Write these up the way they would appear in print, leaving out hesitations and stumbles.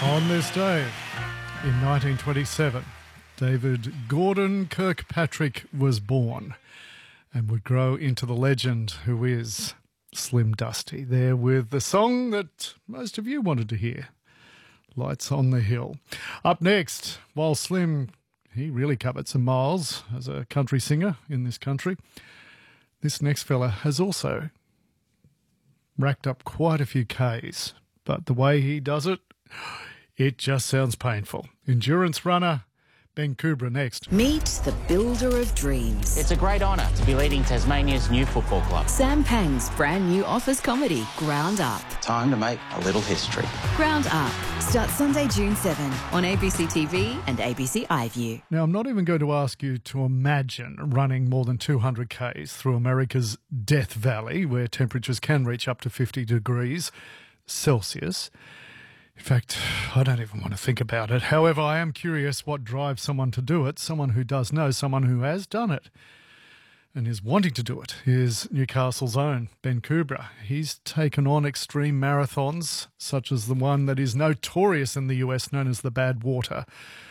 On this day, in 1927, David Gordon Kirkpatrick was born and would grow into the legend who is Slim Dusty, there with the song that most of you wanted to hear, Lights on the Hill. Up next, while Slim, he really covered some miles as a country singer in this country, this next fella has also racked up quite a few Ks, but the way he does it, it just sounds painful. Endurance runner Ben Kubra next. Meet the builder of dreams. It's a great honour to be leading Tasmania's new football club. Sam Pang's brand new office comedy, Ground Up. Time to make a little history. Ground Up starts Sunday, June 7 on ABC TV and ABC iView. Now, I'm not even going to ask you to imagine running more than 200 Ks through America's Death Valley, where temperatures can reach up to 50 degrees Celsius. In fact, I don't even want to think about it. However, I am curious what drives someone to do it, someone who does know, someone who has done it and is wanting to do it, is Newcastle's own Ben Kubra. He's taken on extreme marathons, such as the one that is notorious in the US, known as the Badwater,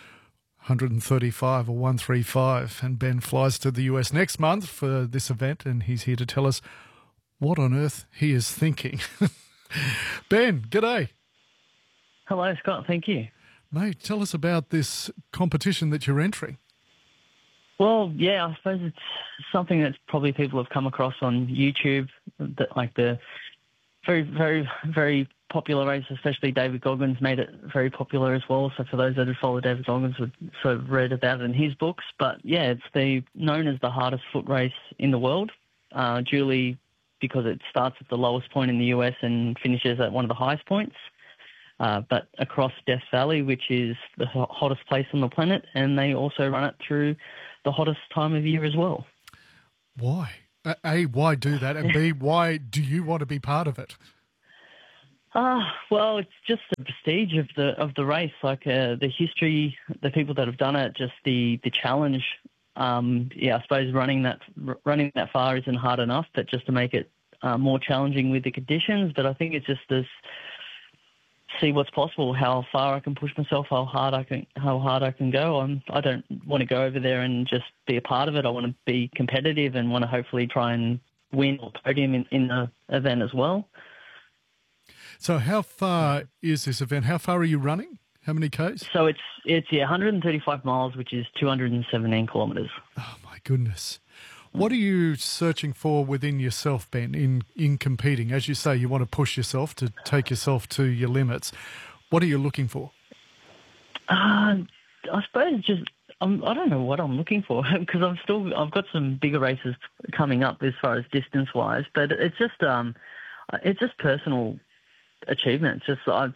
135 or 135. And Ben flies to the US next month for this event, and he's here to tell us what on earth he is thinking. Ben, g'day. Hello, Scott. Thank you. Mate, tell us about this competition that you're entering. Well, yeah, I suppose it's something that probably people have come across on YouTube, like the very, very, very popular race, especially David Goggins made it very popular as well. So for those that have followed David Goggins would sort of read about it in his books. But yeah, it's known as the hardest foot race in the world, duly because it starts at the lowest point in the US and finishes at one of the highest points. But across Death Valley, which is the hottest place on the planet, and they also run it through the hottest time of year as well. Why? A, why do that? And B, why do you want to be part of it? Well, it's just the prestige of the race, like the history, the people that have done it, just the challenge. I suppose running that far isn't hard enough, but just to make it more challenging with the conditions. But I think it's just this. See what's possible, how far I can push myself, how hard I can go. I don't want to go over there and just be a part of it. I want to be competitive and want to hopefully try and win or podium in the event as well. So how far is this event? How far are you running? How many Ks? So it's 135 miles, which is 217 kilometres. Oh my goodness. What are you searching for within yourself, Ben, in competing? As you say, you want to push yourself to take yourself to your limits. What are you looking for? I suppose I don't know what I'm looking for because I've got some bigger races coming up as far as distance wise, but it's just personal achievement. It's just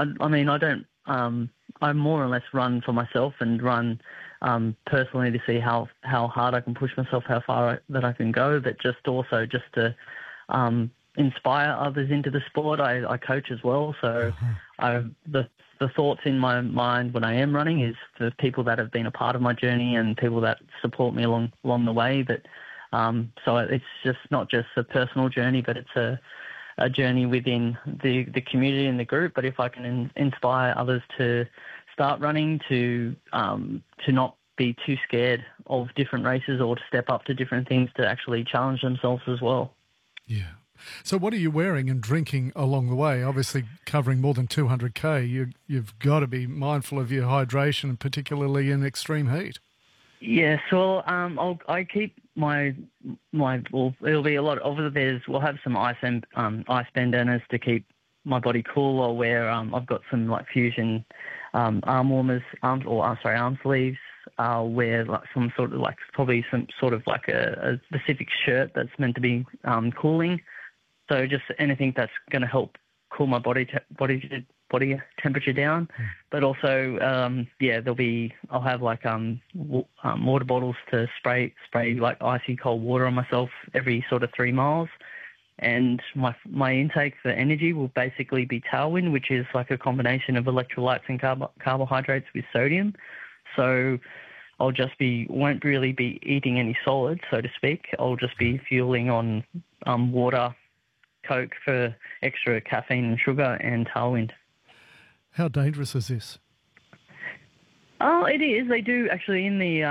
I more or less run for myself and run personally to see how hard I can push myself, how far that I can go, but just to inspire others into the sport. I coach as well, so the thoughts in my mind when I am running is for people that have been a part of my journey and people that support me along the way. But so it's just not just a personal journey, but it's a journey within the community and the group. But if I can inspire others to start running, to not be too scared of different races or to step up to different things, to actually challenge themselves as well. Yeah. So what are you wearing and drinking along the way? Obviously covering more than 200K, you've got to be mindful of your hydration, particularly in extreme heat. Yeah, so I keep my well, it'll be a lot over there. We'll have some ice bandanas to keep my body cool. I'll wear I've got some like Fusion arm warmers, arm sleeves. I'll wear like some sort of like probably some sort of like a specific shirt that's meant to be cooling. So just anything that's going to help cool my body temperature down. But also I'll have like water bottles to spray like icy cold water on myself every sort of 3 miles. And my intake for energy will basically be Tailwind, which is like a combination of electrolytes and carbohydrates with sodium. So won't really be eating any solids, so to speak. I'll just be fueling on water, Coke for extra caffeine and sugar, and Tailwind. How dangerous is this? Oh, it is. They do actually in the